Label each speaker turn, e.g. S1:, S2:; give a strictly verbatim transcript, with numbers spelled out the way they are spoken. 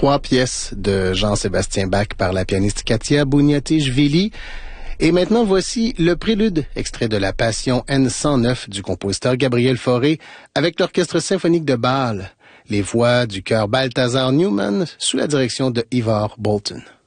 S1: trois pièces de Jean-Sébastien Bach par la pianiste Katia Bouniatichvili. Et maintenant, voici le prélude, extrait de la Passion N cent neuf du compositeur Gabriel Fauré, avec l'Orchestre symphonique de Bâle, les voix du chœur Balthazar Newman sous la direction de Ivar Bolton.